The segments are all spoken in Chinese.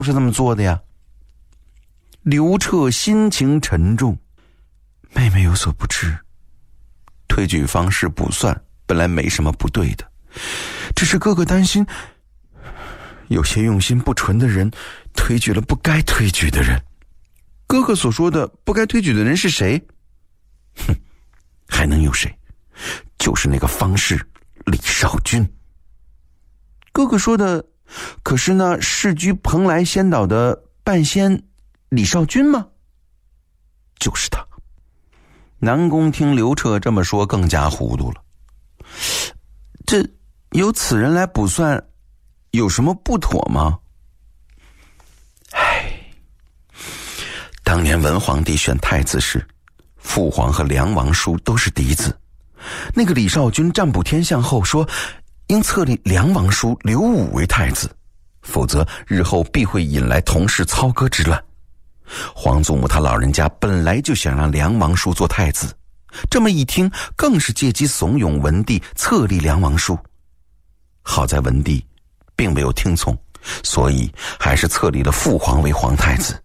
是这么做的呀。刘彻心情沉重，妹妹有所不知，推举方式卜算本来没什么不对的，只是哥哥担心有些用心不纯的人推举了不该推举的人。哥哥所说的不该推举的人是谁？哼，还能有谁？就是那个方士李少君。哥哥说的可是那世居蓬莱仙岛的半仙李少君吗？就是他。南宫听刘彻这么说更加糊涂了。这由此人来卜算有什么不妥吗？当年文皇帝选太子时，父皇和梁王叔都是嫡子。那个李少君占卜天象后说，应册立梁王叔刘武为太子，否则日后必会引来同室操戈之乱。皇祖母他老人家本来就想让梁王叔做太子，这么一听更是借机怂恿文帝册立梁王叔。好在文帝并没有听从，所以还是册立了父皇为皇太子。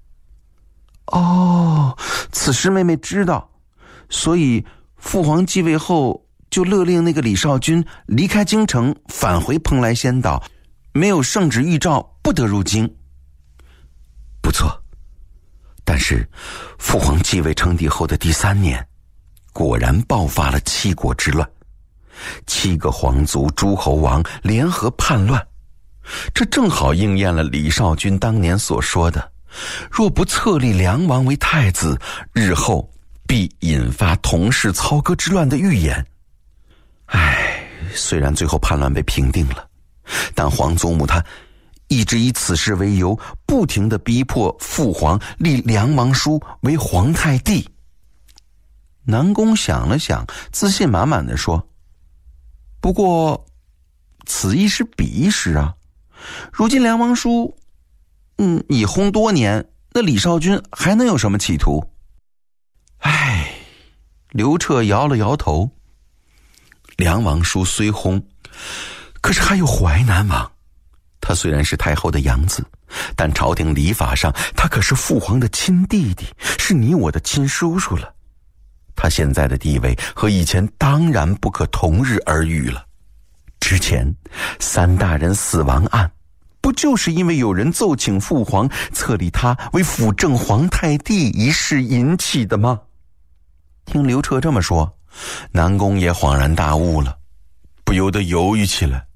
此时妹妹知道，所以父皇继位后就勒令那个李少君离开京城，返回蓬莱仙岛，没有圣旨谕诏，不得入京。不错，但是父皇继位称帝后的第3年，果然爆发了七国之乱，7个皇族诸侯王联合叛乱，这正好应验了李少君当年所说的，若不册立梁王为太子，日后必引发同室操戈之乱的预言。虽然最后叛乱被平定了，但皇祖母她一直以此事为由，不停地逼迫父皇立梁王叔为皇太帝。南宫想了想，自信满满地说，不过此一时彼一时啊，如今梁王叔已薨多年，那李少君还能有什么企图？刘彻摇了摇头。梁王叔虽薨，可是还有淮南王。他虽然是太后的养子，但朝廷礼法上他可是父皇的亲弟弟，是你我的亲叔叔了。他现在的地位和以前当然不可同日而语了。之前3大人死亡案，不就是因为有人奏请父皇册立他为辅政皇太帝一事引起的吗？听刘彻这么说，南宫也恍然大悟了，不由得犹豫起来。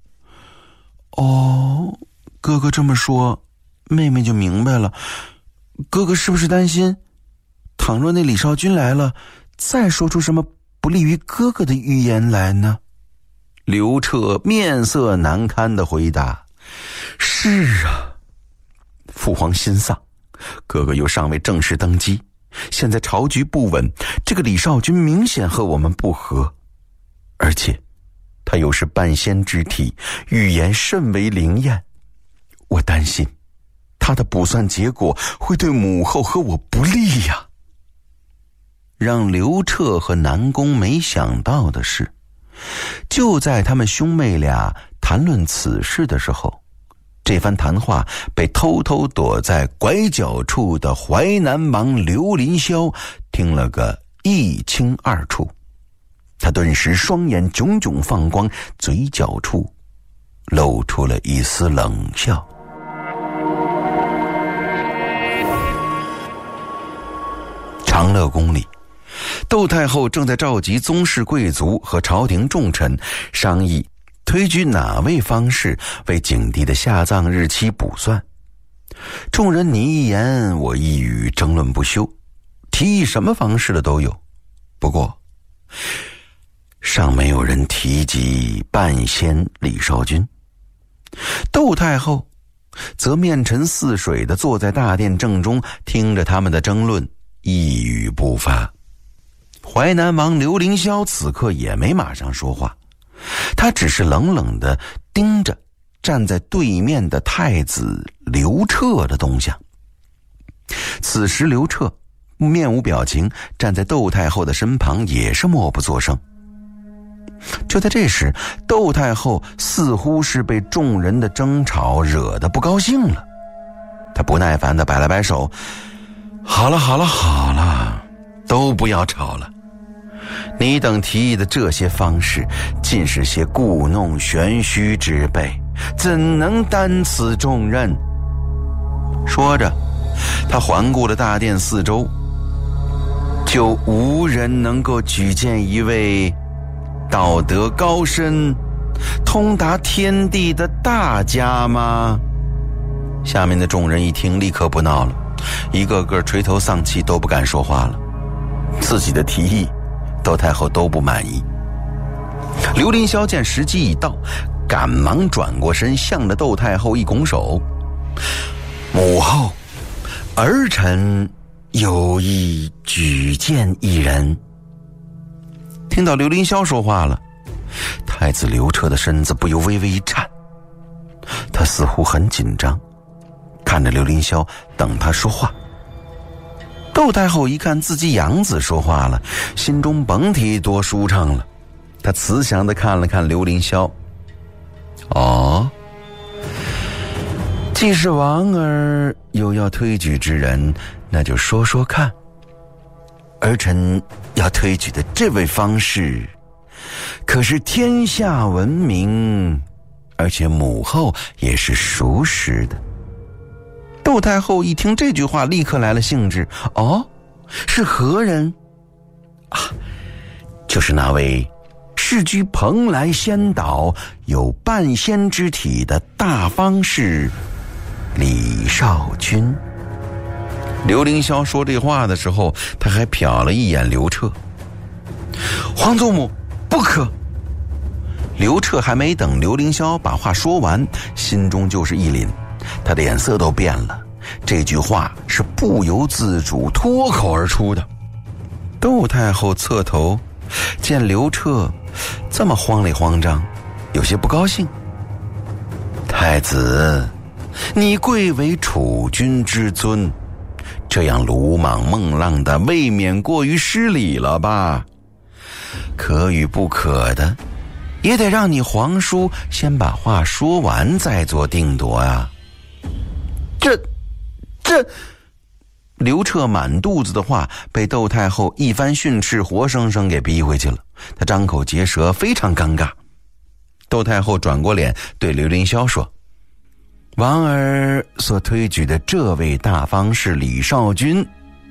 哥哥这么说，妹妹就明白了。哥哥是不是担心，倘若那李少君来了，再说出什么不利于哥哥的预言来呢？刘彻面色难堪地回答，是啊，父皇心丧，哥哥又尚未正式登基，现在朝局不稳，这个李少君明显和我们不合，而且他又是半仙之体，预言甚为灵验，我担心他的卜算结果会对母后和我不利呀。让刘彻和南宫没想到的是，就在他们兄妹俩谈论此事的时候，这番谈话被偷偷躲在拐角处的淮南王刘林霄听了个一清二楚。他顿时双眼炯炯放光，嘴角处露出了一丝冷笑。长乐宫里，窦太后正在召集宗室贵族和朝廷重臣商议推举哪位方士为景帝的下葬日期卜算。众人你一言我一语，争论不休，提议什么方式的都有，不过尚没有人提及半仙李少君。窦太后则面沉似水地坐在大殿正中，听着他们的争论，一语不发。淮南王刘凌霄此刻也没马上说话，他只是冷冷地盯着站在对面的太子刘彻的动向。此时刘彻面无表情，站在窦太后的身旁，也是默不作声。就在这时，窦太后似乎是被众人的争吵惹得不高兴了。 他不耐烦地摆了摆手，好了，都不要吵了。你等提议的这些方式，尽是些故弄玄虚之辈，怎能担此重任？说着，他环顾了大殿四周，就无人能够举荐一位道德高深、通达天地的大家吗？下面的众人一听，立刻不闹了，一个个垂头丧气，都不敢说话了。自己的提议，窦太后都不满意。刘林霄见时机已到，赶忙转过身，向着窦太后一拱手：“母后，儿臣有意举荐一人。”听到刘林霄说话了，太子刘彻的身子不由微微一颤，他似乎很紧张，看着刘林霄等他说话。窦太后一看自己养子说话了，心中甭提多舒畅了。她慈祥地看了看刘林霄，哦，既是王儿有要推举之人，那就说说看。儿臣要推举的这位方士，可是天下闻名，而且母后也是熟识的。窦太后一听这句话，立刻来了兴致。哦，是何人？啊，就是那位世居蓬莱仙岛，有半仙之体的大方士李少君。刘凌霄说这话的时候，他还瞟了一眼刘彻。皇祖母，不可！刘彻还没等刘凌霄把话说完，心中就是一凛，他的脸色都变了。这句话是不由自主脱口而出的。窦太后侧头见刘彻这么慌里慌张，有些不高兴。太子，你贵为储君之尊，这样鲁莽孟浪的未免过于失礼了吧？可与不可的，也得让你皇叔先把话说完再做定夺啊。这刘彻满肚子的话被窦太后一番训斥，活生生给逼回去了。他张口结舌，非常尴尬。窦太后转过脸对刘凌霄说：“王儿所推举的这位大方士李少君，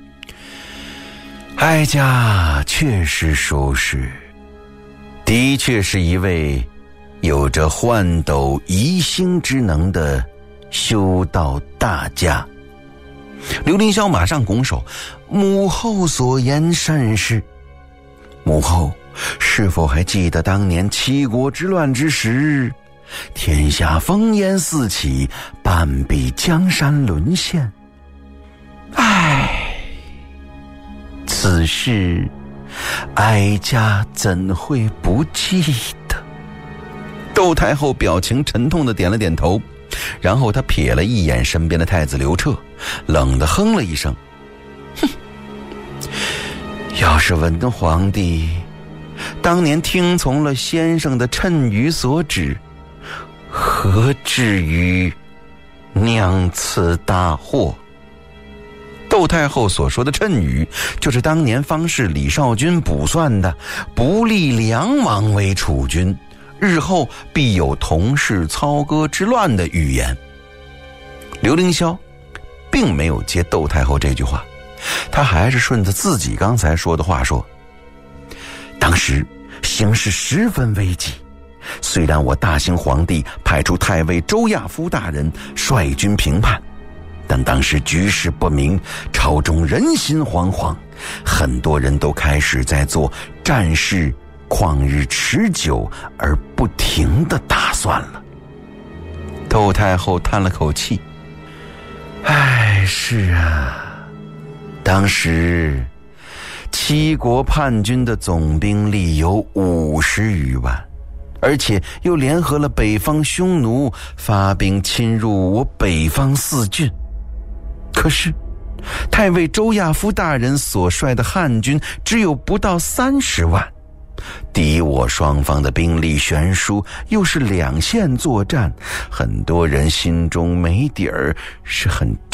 哀家确实熟识，的确是一位有着换斗移星之能的修道大家。”刘凌霄马上拱手：“母后所言甚是。母后是否还记得当年七国之乱之时，天下烽烟四起，半壁江山沦陷？唉，此事哀家怎会不记得？”窦太后表情沉痛地点了点头，然后他瞥了一眼身边的太子刘彻，冷地哼了一声：“哼，要是文皇帝当年听从了先生的谶语所指，何至于酿此大祸？”窦太后所说的谶语，就是当年方士李少君卜算的不立梁王为储君，日后必有同室操戈之乱的预言。刘凌霄并没有接窦太后这句话，他还是顺着自己刚才说的话说：“当时形势十分危急，虽然我大兴皇帝派出太尉周亚夫大人率军平叛，但当时局势不明，朝中人心惶惶，很多人都开始在做战事旷日持久而不停的打算了。”窦太后叹了口气：“唉，是啊，当时七国叛军的总兵力有50余万，而且又联合了北方匈奴，发兵侵入我北方4郡。可是太尉周亚夫大人所率的汉军只有不到30万，敌我双方的兵力悬殊，又是两线作战，很多人心中没底儿，是很